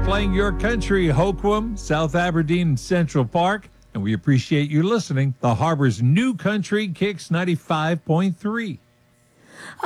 Playing your country, Hoquiam, South Aberdeen, and Central Park. And we appreciate you listening. The Harbor's New Country Kicks 95.3.